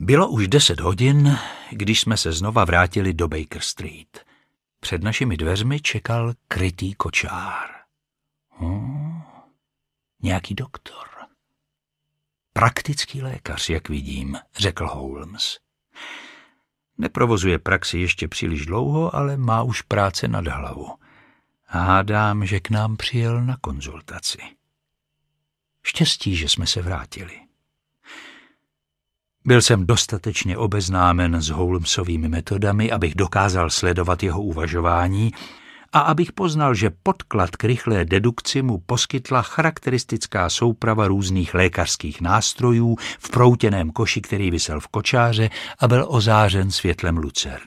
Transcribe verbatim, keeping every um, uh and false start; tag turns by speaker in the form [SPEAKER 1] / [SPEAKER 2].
[SPEAKER 1] Bylo už deset hodin, když jsme se znova vrátili do Baker Street. Před našimi dveřmi čekal krytý kočár. Hmm, nějaký doktor. Praktický lékař, jak vidím, řekl Holmes. Neprovozuje praxi ještě příliš dlouho, ale má už práce nad hlavu. Hádám, že k nám přijel na konzultaci. Štěstí, že jsme se vrátili. Byl jsem dostatečně obeznámen s Holmesovými metodami, abych dokázal sledovat jeho uvažování a abych poznal, že podklad k rychlé dedukci mu poskytla charakteristická souprava různých lékařských nástrojů v proutěném koši, který visel v kočáře a byl ozářen světlem lucerny.